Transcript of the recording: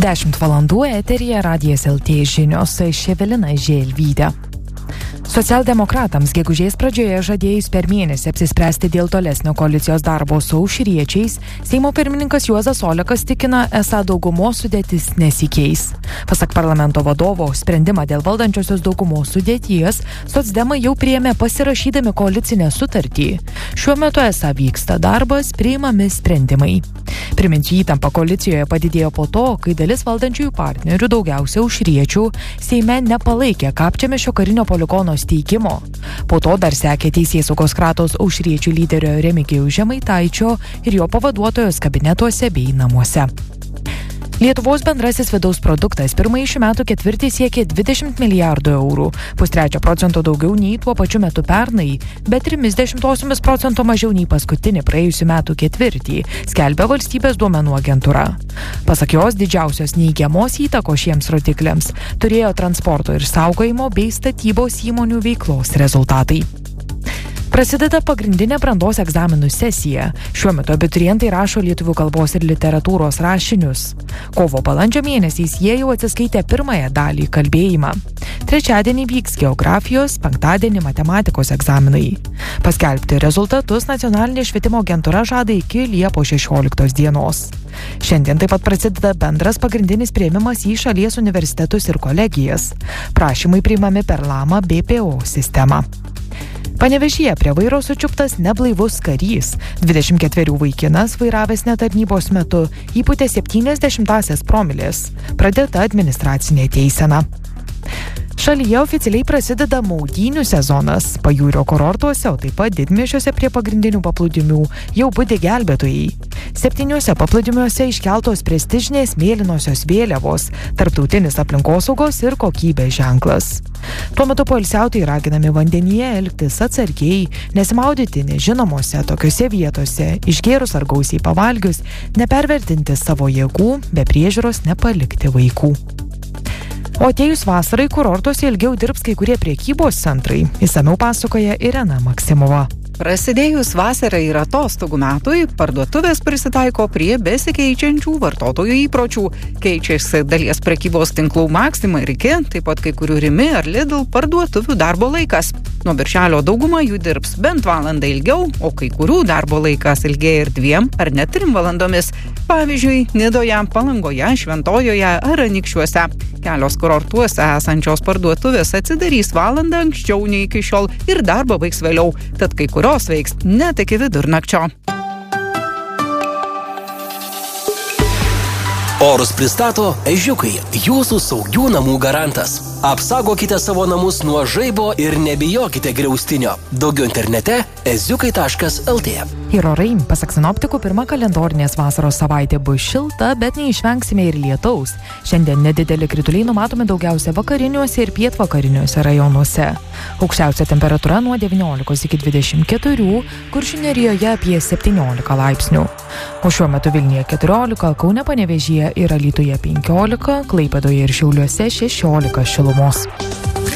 10 valandų eteryje Radijas LT žinios, Evelina Želvytė. Socialdemokratams gegužės pradžioje žadėjus per mėnesį apsispręsti dėl tolesnio koalicijos darbo su aušriečiais, Seimo pirmininkas Juozas Olekas tikina, esą daugumos sudėtis nesikeis. Pasak parlamento vadovo, sprendimą dėl valdančiosios daugumos sudėties socdemai jau priėmė pasirašydami koalicinę sutartį. Šiuo metu esą vyksta darbas, priimami sprendimai. Priminsiu, įtampa koalicijoje padidėjo po to, kai dalis valdančiųjų partnerių, daugiausia aušriečių, Seime nepalaikė Kapčiamiesčio karinio poligono steigimo. Po to dar sekė teisėsaugos kratos aušriečių lyderio Remigijaus Žemaitaičio ir jo pavaduotojos kabinetuose bei namuose. Lietuvos bendrasis vidaus produktas pirmąjį šių metų ketvirtį siekė 20 milijardų eurų, 0,5% daugiau nei tuo pačiu metu pernai, bet 0,3% mažiau nei paskutinį praėjusių metų ketvirtį, skelbia valstybės duomenų agentūra. Pasak jos, didžiausios neigiamos įtakos šiems rodikliams turėjo transporto ir saugojimo bei statybos įmonių veiklos rezultatai. Prasideda pagrindinė brandos egzaminų sesija. Šiuo metu abiturientai rašo lietuvių kalbos ir literatūros rašinius. Kovo-balandžio mėnesiais jie jau atsiskaitė pirmąją dalį – kalbėjimą. Trečiadienį vyks geografijos, penktadienį matematikos egzaminai. Paskelbti rezultatus nacionalinė švietimo agentūra žada iki Liepos 16 dienos. Šiandien taip pat prasideda bendras pagrindinis priėmimas į šalies universitetus ir kolegijas. Prašymai priimami per LAMA BPO sistemą. Panevėžyje prie vairo sučiuptas neblaivus karys. 24 vaikinas, vairavęs netarnybos metu, įpūtė 70 promilės. Pradėta administracinė teisena. Šalyje oficialiai prasideda maudynių sezonas. Pajūrio kurortuose, o taip pat didmiesčiuose prie pagrindinių paplūdimių jau budi gelbėtojai. 7 paplūdimiuose iškeltos prestižinės mėlynosios vėliavos, tarptautinis aplinkosaugos ir kokybės ženklas. Tuo metu poilsiautojai raginami vandenyje elgtis atsargiai, nesimaudyti nežinomose tokiose vietose, išgėrus ar gausiai pavalgius, nepervertinti savo jėgų, be priežiūros nepalikti vaikų. O atėjus vasarai kurortuose ilgiau dirbs kai kurie prekybos centrai. Išsamiau pasakoja Irena Maksimova. Prasidėjus vasarai ir atostogų metui, parduotuvės prisitaiko prie besikeičiančių vartotojų įpročių. Keičiasi dalies prekybos tinklų Maxima ir Iki, taip pat kai kurių Rimi ar Lidl parduotuvių darbo laikas. Nuo birželio dauguma jų dirbs bent valandą ilgiau, o kai kurių darbo laikas ilgėja ir 2 ar net 3 valandomis. Pavyzdžiui, Nidoje, Palangoje, Šventojoje ar Anykščiuose. Kelios kurortuose esančios parduotuvės atsidarys valandą anksčiau nei iki šiol ir darbą baigs vėliau, tad kai kurios veiks net iki vidurnakčio. Orus pristato Ežiukai, jūsų saugių namų garantas. Apsaugokite savo namus nuo žaibo ir nebijokite griaustinio. Daugiau internete eziukai.lt. Ir orai, pasak sinoptikų, pirma kalendorinės vasaros savaitė bus šilta, bet neišvengsime ir lietaus. Šiandien nedideli krituliai numatomi daugiausia vakariniuose ir pietvakariniuose rajonuose. Aukščiausia temperatūra nuo 19 iki 24, Kuršių Nerijoje apie 17 laipsnių. O šiuo metu Vilniuje 14, Kaune, Panevėžyje ir Alytuje 15, Klaipėdoje ir Šiauliuose 16 šilumos.